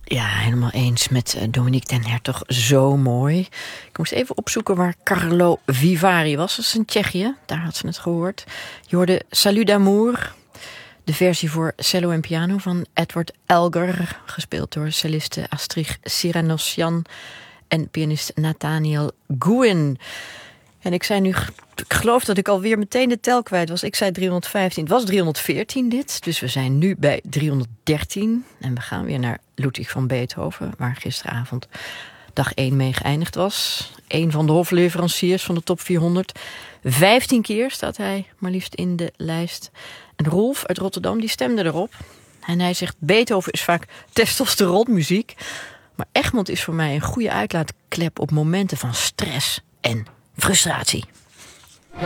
Ja, helemaal eens met Dominique den Hertog. Zo mooi. Ik moest even opzoeken waar Carlo Vivari was. Dat is in Tsjechië. Daar had ze het gehoord. Je hoorde Salut d'amour. De versie voor cello en piano van Edward Elgar. Gespeeld door celliste Astrid Siranosyan en pianist Nathaniel Guin. En ik zei nu, ik geloof dat ik alweer meteen de tel kwijt was. Ik zei 315, het was 314 dit. Dus we zijn nu bij 313. En we gaan weer naar Ludwig van Beethoven, waar gisteravond dag 1 mee geëindigd was. Een van de hofleveranciers van de top 400. 15 keer staat hij maar liefst in de lijst. En Rolf uit Rotterdam, die stemde erop. En hij zegt, Beethoven is vaak testosteronmuziek. Maar Egmond is voor mij een goede uitlaatklep op momenten van stress en frustratie.